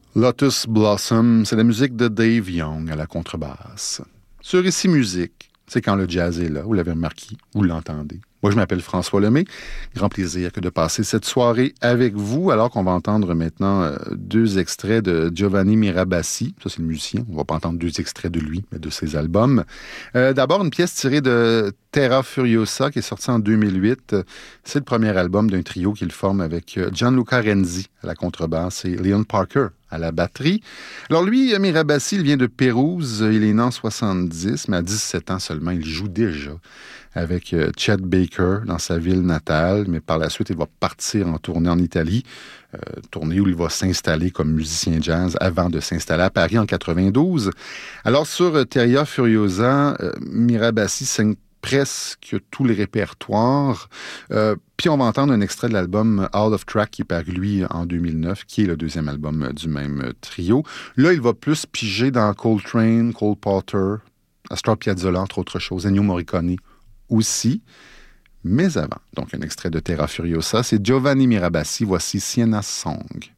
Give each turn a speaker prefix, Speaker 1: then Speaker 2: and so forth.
Speaker 1: Lotus Blossom, c'est la musique de Dave Young à la contrebasse. Sur Ici Musique, c'est quand le jazz est là, vous l'avez remarqué, vous l'entendez. Moi, je m'appelle François Lemay. Grand plaisir que de passer cette soirée avec vous, alors qu'on va entendre maintenant deux extraits de Giovanni Mirabassi. Ça, c'est le musicien. On va pas entendre deux extraits de lui, mais de ses albums. D'abord, une pièce tirée de Terra Furiosa, qui est sortie en 2008. C'est le premier album d'un trio qu'il forme avec Gianluca Renzi à la contrebasse et Leon Parker à la batterie. Alors lui, Mirabassi, il vient de Pérouse. Il est né en 70, mais à 17 ans seulement, il joue déjà avec Chet Baker dans sa ville natale, mais par la suite, il va partir en tournée en Italie, tournée où il va s'installer comme musicien jazz avant de s'installer à Paris en 92. Alors sur Terra Furiosa, Mirabassi signe presque tous les répertoires. Puis on va entendre un extrait de l'album Out of Track qui est paru, lui, en 2009, qui est le deuxième album du même trio. Là, il va plus piger dans Coltrane, Cole Porter, Astor Piazzolla, entre autres choses, Ennio Morricone aussi. Mais avant, donc un extrait de Terra Furiosa, c'est Giovanni Mirabassi, voici Sienna's Song.